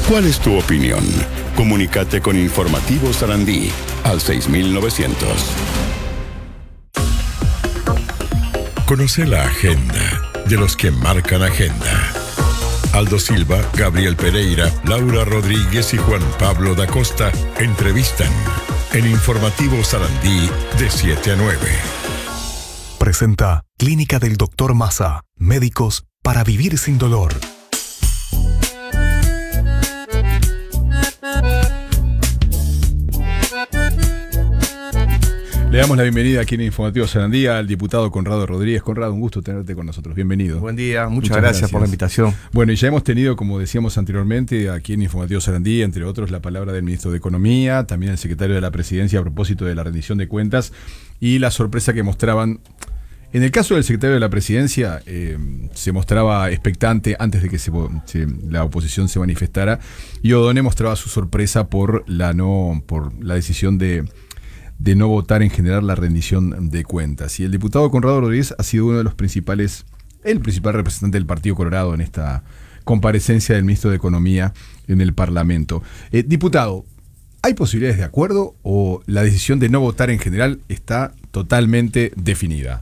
¿Cuál es tu opinión? Comunícate con Informativo Sarandí al 6900. Conoce la agenda de los que marcan agenda. Aldo Silva, Gabriel Pereira, Laura Rodríguez y Juan Pablo da Costa entrevistan en Informativo Sarandí de 7 a 9. Presenta Clínica del Dr. Maza. Médicos para vivir sin dolor. Le damos la bienvenida aquí en Informativo Sarandí al diputado Conrado Rodríguez. Conrado, un gusto tenerte con nosotros. Bienvenido. Buen día, muchas gracias por la invitación. Bueno, y ya hemos tenido, como decíamos anteriormente, aquí en Informativo Sarandí, entre otros, la palabra del ministro de Economía, también el secretario de la Presidencia a propósito de la rendición de cuentas y la sorpresa que mostraban. En el caso del secretario de la Presidencia, se mostraba expectante antes de que la oposición se manifestara, y Odone mostraba su sorpresa por la decisión de no votar en general la rendición de cuentas. Y el diputado Conrado Rodríguez ha sido uno de el principal representante del Partido Colorado en esta comparecencia del ministro de Economía en el Parlamento. Diputado, ¿hay posibilidades de acuerdo o la decisión de no votar en general está totalmente definida?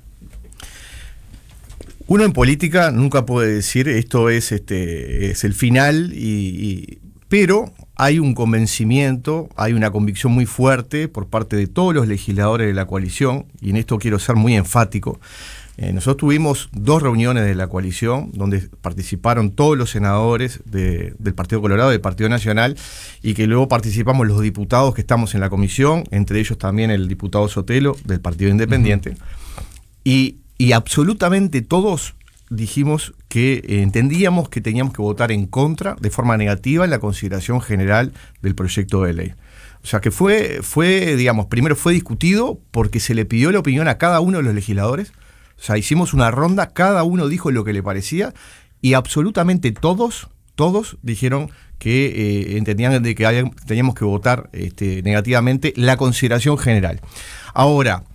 Uno en política nunca puede decir esto es el final, pero hay un convencimiento, hay una convicción muy fuerte por parte de todos los legisladores de la coalición, y en esto quiero ser muy enfático. Nosotros tuvimos 2 reuniones de la coalición donde participaron todos los senadores del Partido Colorado, del Partido Nacional, y que luego participamos los diputados que estamos en la comisión, entre ellos también el diputado Sotelo del Partido Independiente, y absolutamente todos dijimos que entendíamos que teníamos que votar en contra de forma negativa en la consideración general del proyecto de ley. O sea que primero fue discutido porque se le pidió la opinión a cada uno de los legisladores. O sea, hicimos una ronda, cada uno dijo lo que le parecía, y absolutamente todos dijeron que entendían de que teníamos que votar negativamente la consideración general. Ahora,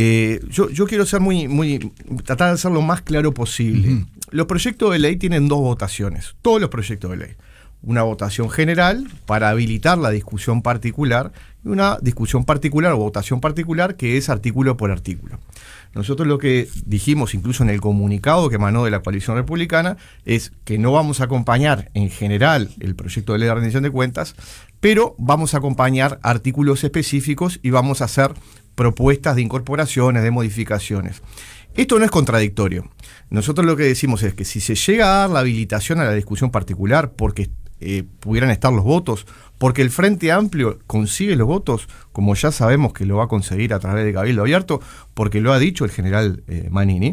yo quiero ser tratar de ser lo más claro posible. Uh-huh. Los proyectos de ley tienen 2 votaciones, todos los proyectos de ley. Una votación general para habilitar la discusión particular y una discusión particular o votación particular que es artículo por artículo. Nosotros lo que dijimos, incluso en el comunicado que emanó de la coalición republicana, es que no vamos a acompañar en general el proyecto de ley de rendición de cuentas, pero vamos a acompañar artículos específicos y vamos a hacer propuestas de incorporaciones, de modificaciones. Esto no es contradictorio. Nosotros lo que decimos es que si se llega a dar la habilitación a la discusión particular porque pudieran estar los votos, porque el Frente Amplio consigue los votos, como ya sabemos que lo va a conseguir a través de Cabildo Abierto, porque lo ha dicho el general Manini,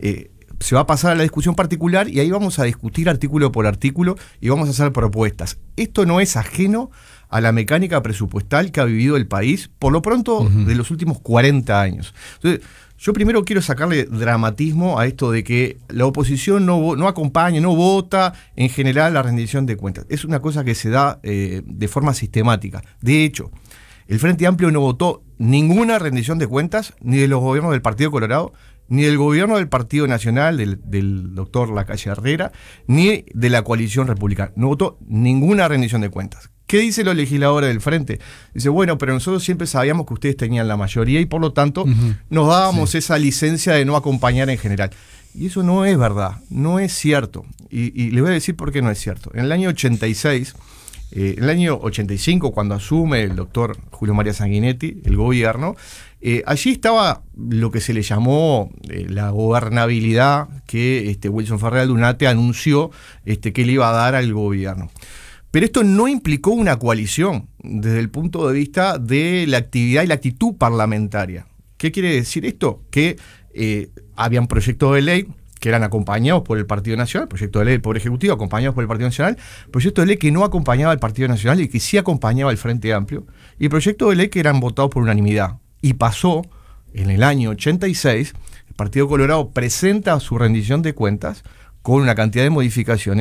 se va a pasar a la discusión particular y ahí vamos a discutir artículo por artículo y vamos a hacer propuestas. Esto no es ajeno a la mecánica presupuestal que ha vivido el país, por lo pronto, de los últimos 40 años. Entonces, yo primero quiero sacarle dramatismo a esto de que la oposición no acompaña, no vota en general la rendición de cuentas. Es una cosa que se da de forma sistemática. De hecho, el Frente Amplio no votó ninguna rendición de cuentas, ni de los gobiernos del Partido Colorado, ni del gobierno del Partido Nacional, del doctor Lacalle Herrera, ni de la coalición republicana. No votó ninguna rendición de cuentas. ¿Qué dicen los legisladores del Frente? Dice, bueno, pero nosotros siempre sabíamos que ustedes tenían la mayoría y por lo tanto nos dábamos esa licencia de no acompañar en general. Y eso no es verdad, no es cierto. Y les voy a decir por qué no es cierto. En el año 86, en el año 85, cuando asume el doctor Julio María Sanguinetti, el gobierno, allí estaba lo que se le llamó la gobernabilidad que Wilson Ferrer Aldunate anunció que le iba a dar al gobierno. Pero esto no implicó una coalición desde el punto de vista de la actividad y la actitud parlamentaria. ¿Qué quiere decir esto? Que habían proyectos de ley que eran acompañados por el Partido Nacional, proyecto de ley del Poder Ejecutivo acompañados por el Partido Nacional, proyecto de ley que no acompañaba al Partido Nacional y que sí acompañaba al Frente Amplio, y proyectos de ley que eran votados por unanimidad. Y pasó, en el año 86, el Partido Colorado presenta su rendición de cuentas con una cantidad de modificaciones